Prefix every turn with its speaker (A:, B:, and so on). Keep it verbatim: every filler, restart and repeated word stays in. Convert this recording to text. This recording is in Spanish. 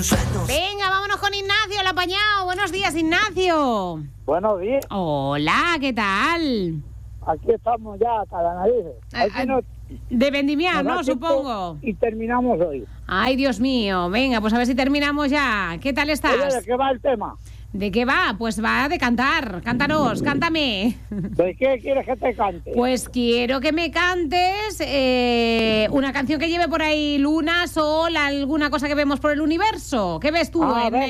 A: Venga, vámonos con Ignacio, el apañado. Buenos días, Ignacio.
B: Buenos días.
A: Hola, ¿qué tal?
B: Aquí estamos ya hasta la nariz.
A: Eh, nos, de vendimiar, ¿no? Supongo.
B: Y terminamos hoy.
A: Ay, Dios mío. Venga, pues a ver si terminamos ya. ¿Qué tal estás?
B: Oye, ¿de qué va el tema?
A: ¿De qué va? Pues va de cantar. Cántanos, cántame.
B: ¿De qué quieres que te cante?
A: Pues quiero que me cantes eh, una canción que lleve por ahí luna, sol, alguna cosa que vemos por el universo. ¿Qué ves tú?
B: Ah,
A: en,